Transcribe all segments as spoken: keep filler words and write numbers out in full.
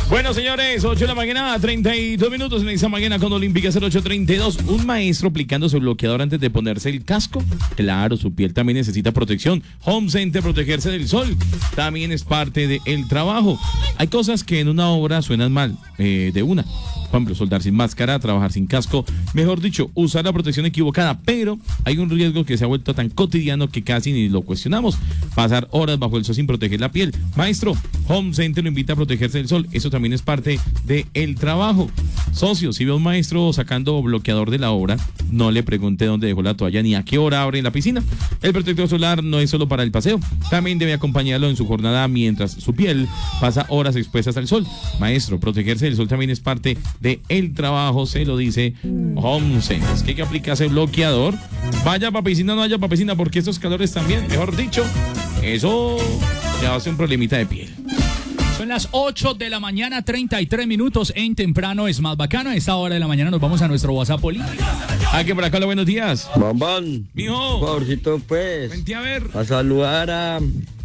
Bueno, señores, ocho de la mañana, treinta y dos minutos en esta mañana con Olímpica cero ocho treinta y dos. Un maestro aplicando su bloqueador antes de ponerse el casco. Claro, su piel también necesita protección. Home Center, protegerse del sol, también es parte del trabajo. Hay cosas que en una obra suenan mal, eh, de una. Por ejemplo, soldar sin máscara, trabajar sin casco, mejor dicho, usar la protección equivocada, pero hay un riesgo que se ha vuelto tan cotidiano que casi ni lo cuestionamos: pasar horas bajo el sol sin proteger la piel. Maestro, Home Center lo invita a protegerse del sol, eso también es parte del trabajo. Socio, si ve a un maestro sacando bloqueador de la obra, no le pregunte dónde dejó la toalla ni a qué hora abre la piscina. El protector solar no es solo para el paseo, también debe acompañarlo en su jornada mientras su piel pasa horas expuestas al sol. Maestro, protegerse del sol también es parte de el trabajo, se lo dice Home Center. Es que hay que aplicarse bloqueador, vaya para piscina o no vaya para piscina, porque estos calores también, mejor dicho, eso ya hace un problemita de piel. Son las ocho de la mañana, treinta y tres minutos en Temprano es más bacano. A esta hora de la mañana nos vamos a nuestro WhatsApp político. Aquí por acá, hola, buenos días. Bambán, mijo, por favorcito, pues, vente a ver. a saludar a,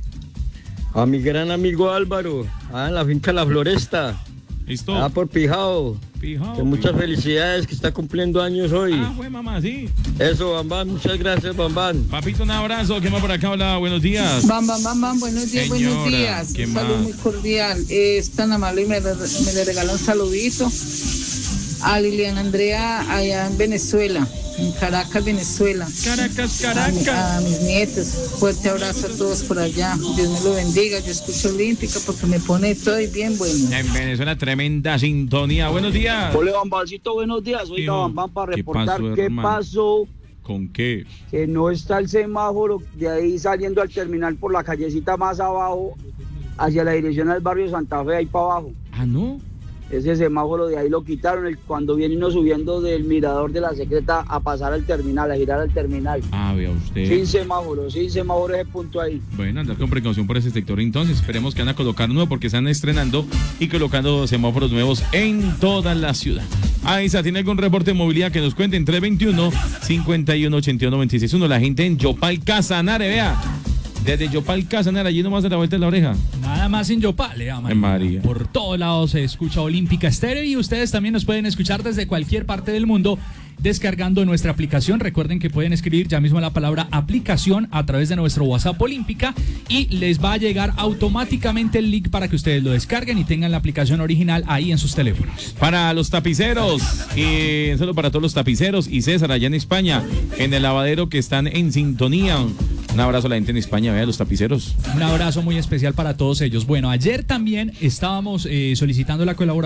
a mi gran amigo Álvaro, ah, en la finca La Floresta. Listo. Ah, por Pijao. Pijao, Que muchas Pijao. felicidades, que está cumpliendo años hoy. Ah, fue mamá, sí. Eso, Bambán, muchas gracias, Bambán. Papito, un abrazo. ¿Qué más por acá? Hola, buenos días. Bam, bam, bam, bam, buenos días, Señora, buenos días. ¿qué Un saludo más? muy cordial. Eh, es tan amable y me, me le regala un saludito a Liliana Andrea allá en Venezuela, en Caracas, Venezuela. Caracas, A, mi- Caracas. a mis nietos, fuerte abrazo a todos por allá. Dios me lo bendiga. Yo escucho Olímpica porque me pone todo y bien bueno. En Venezuela, tremenda sintonía. Buenos días. Hola, Bambancito, buenos días. Oiga, Hijo, Bambán, para ¿qué reportar pasó, qué hermano? pasó, ¿Con qué? que no está el semáforo de ahí saliendo al terminal por la callecita más abajo, hacia la dirección del barrio Santa Fe, ahí para abajo. Ah, ¿no? Ese semáforo de ahí lo quitaron el- cuando viene uno subiendo del mirador de la Secreta a pasar al terminal, a girar al terminal. Ah, vea usted. Sin semáforo, sin semáforo ese punto ahí. Bueno, andar con precaución por ese sector. Entonces, esperemos que van a colocar nuevo porque están estrenando y colocando semáforos nuevos en toda la ciudad. Ahí está, ¿tiene algún reporte de movilidad que nos cuenten? tres veintiuno, cincuenta y uno, ochenta y uno, veintiséis uno. La gente en Yopal Casanare, vea. Desde Yopal Casanare, allí nomás de la vuelta de la oreja. Nada más en Yopal, eh, María. En María. Por todos lados se escucha Olímpica Estéreo y ustedes también nos pueden escuchar desde cualquier parte del mundo descargando nuestra aplicación. Recuerden que pueden escribir ya mismo la palabra aplicación a través de nuestro WhatsApp Olímpica y les va a llegar automáticamente el link para que ustedes lo descarguen y tengan la aplicación original ahí en sus teléfonos. Para los tapiceros, y solo para todos los tapiceros y César allá en España, en el lavadero que están en sintonía. Un abrazo a la gente en España, vea, los tapiceros. Un abrazo muy especial para todos ellos. Bueno, ayer también estábamos eh, solicitando la colaboración